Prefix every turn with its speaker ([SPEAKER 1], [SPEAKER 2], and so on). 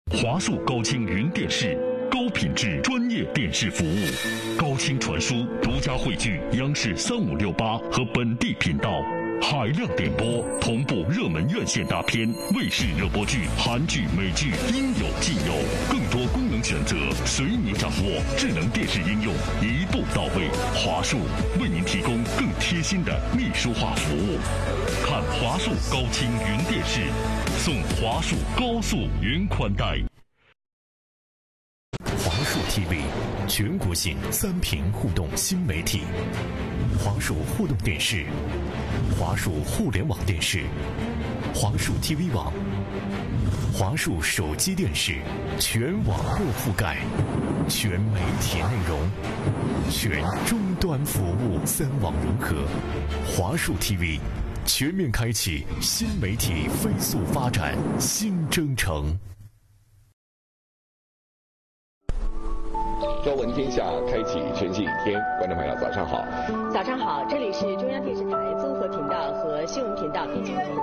[SPEAKER 1] 华数高清云电视，高品质专业电视服务，高清传输，独家汇聚央视3568和本地频道，海量点播，同步热门院线大片、卫视热播剧、韩剧、美剧，应有尽有。更多功能选择随你掌握，智能电视应用一步到位。华数为您提供更贴心的秘书化服务。看华数高清云电视，送华数高速云宽带。
[SPEAKER 2] 华数 TV 全国性3屏互动新媒体，华数互动电视、华数互联网电视、华数 TV 网、华数手机电视，全网络覆盖，全媒体内容，全终端服务，3网融合。华数 TV 全面开启新媒体飞速发展新征程。
[SPEAKER 3] 朝闻天下，开启全新一天。观众朋友，早上好！
[SPEAKER 4] 早上好，这里是中央电视台综合频道和新闻频道编辑部。